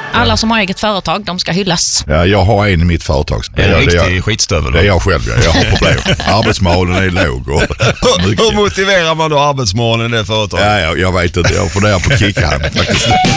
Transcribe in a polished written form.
Alla som har eget företag, de ska hyllas. Ja, jag har en i mitt företag. En riktig skitstövel. Det är jag själv, jag har problem. Arbetsmoralen är låg. Hur motiverar man då arbetsmoralen i det företaget? Ja, jag vet inte, jag funderar på att kicka här faktiskt.